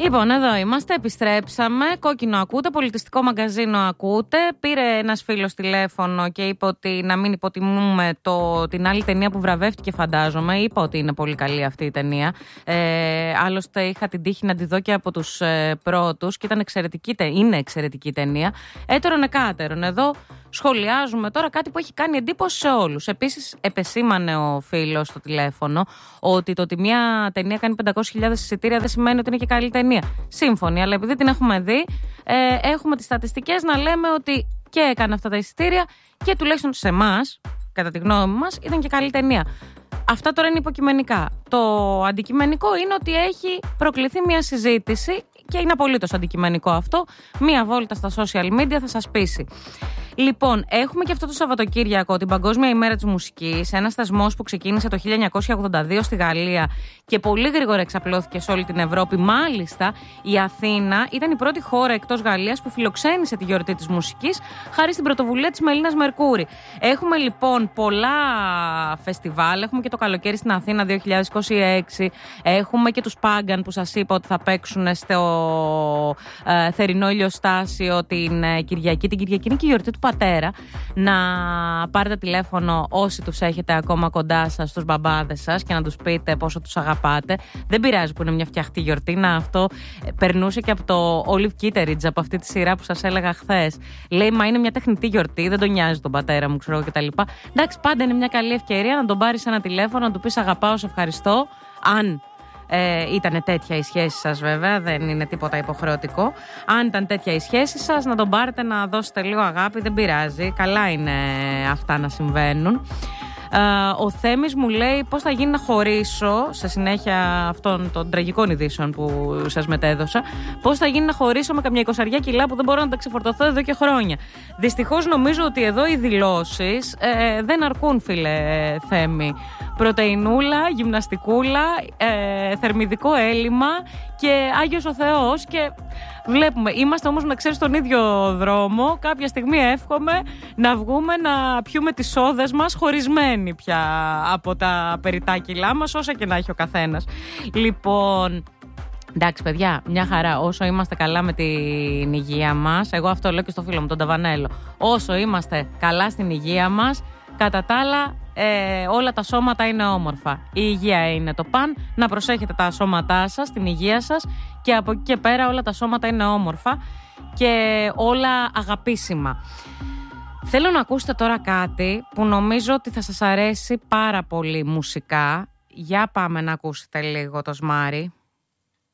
Λοιπόν, εδώ είμαστε, επιστρέψαμε. Κόκκινο ακούτε, πολιτιστικό μαγκαζίνο ακούτε. Πήρε ένας φίλος τηλέφωνο και είπε ότι να μην υποτιμούμε την άλλη ταινία που βραβεύτηκε, φαντάζομαι. Είπα ότι είναι πολύ καλή αυτή η ταινία. Άλλωστε, είχα την τύχη να τη δω και από τους πρώτους και είναι εξαιρετική ταινία. Έτερον εκάτερον. Εδώ σχολιάζουμε τώρα κάτι που έχει κάνει εντύπωση σε όλους. Επίσης, επεσήμανε ο φίλος στο τηλέφωνο ότι το ότι μια ταινία κάνει 500.000 εισιτήρια δεν σημαίνει ότι είναι και καλή ταινία. Σύμφωνοι, αλλά επειδή την έχουμε δει, έχουμε τις στατιστικές να λέμε ότι και έκανε αυτά τα εισιτήρια και τουλάχιστον σε εμάς, κατά τη γνώμη μας, ήταν και καλή ταινία. Αυτά τώρα είναι υποκειμενικά. Το αντικειμενικό είναι ότι έχει προκληθεί μια συζήτηση και είναι απολύτως αντικειμενικό αυτό. Μία βόλτα στα social media θα σας πείσει. Λοιπόν, έχουμε και αυτό το Σαββατοκύριακο την Παγκόσμια ημέρα της μουσικής. Ένας θεσμός που ξεκίνησε το 1982 στη Γαλλία και πολύ γρήγορα εξαπλώθηκε σε όλη την Ευρώπη. Μάλιστα, η Αθήνα ήταν η πρώτη χώρα εκτός Γαλλίας που φιλοξένησε τη γιορτή της μουσικής, χάρη στην πρωτοβουλία της Μελίνας Μερκούρη. Έχουμε λοιπόν πολλά φεστιβάλ. Έχουμε και το καλοκαίρι στην Αθήνα 2026. Έχουμε και τους Πάγκαν που σας είπα ότι θα παίξουν στο θερινό ηλιοστάσιο την Κυριακή. Την Κυριακή είναι και η γιορτή του πατέρα. Να πάρετε τηλέφωνο όσοι τους έχετε ακόμα κοντά σας, στους μπαμπάδες σας, και να τους πείτε πόσο τους αγαπάτε. Δεν πειράζει που είναι μια φτιαχτή γιορτή. Να, αυτό περνούσε και από το Olive Kitteridge, από αυτή τη σειρά που σας έλεγα χθες. Λέει, μα είναι μια τεχνητή γιορτή, δεν τον νοιάζει τον πατέρα μου, ξέρω κτλ. Εντάξει, πάντα είναι μια καλή ευκαιρία να τον πάρεις ένα τηλέφωνο, να του πεις αγαπάω, σε ευχαριστώ. Αν ήταν τέτοια η σχέση σας, βέβαια, δεν είναι τίποτα υποχρεωτικό. Αν ήταν τέτοια η σχέση σας, να τον πάρετε να δώσετε λίγο αγάπη, δεν πειράζει. Καλά είναι αυτά να συμβαίνουν. Ο Θέμης μου λέει πώς θα γίνει να χωρίσω, σε συνέχεια αυτών των τραγικών ειδήσεων που σας μετέδωσα, πώς θα γίνει να χωρίσω με καμιά 20 κιλά που δεν μπορώ να τα ξεφορτωθώ εδώ και χρόνια. Δυστυχώς νομίζω ότι εδώ οι δηλώσεις δεν αρκούν, φίλε Θέμη. Πρωτεϊνούλα, γυμναστικούλα, θερμιδικό έλλειμμα και Άγιος ο Θεός, και βλέπουμε. Είμαστε όμως, να ξέρεις, στον ίδιο δρόμο. Κάποια στιγμή εύχομαι να βγούμε να πιούμε τις σόδες μας χωρισμένοι πια από τα περιτά κιλά μας, όσα και να έχει ο καθένας. Λοιπόν, εντάξει παιδιά, μια χαρά. Όσο είμαστε καλά με την υγεία μας, εγώ αυτό λέω και στο φίλο μου τον Ταβανέλο, όσο είμαστε καλά στην υγεία μας, κατά τα άλλα όλα τα σώματα είναι όμορφα. Η υγεία είναι το παν. Να προσέχετε τα σώματά σας, την υγεία σας, και από εκεί και πέρα όλα τα σώματα είναι όμορφα και όλα αγαπήσιμα. Θέλω να ακούσετε τώρα κάτι που νομίζω ότι θα σας αρέσει πάρα πολύ μουσικά. Για πάμε να ακούσετε λίγο το Σμάρι.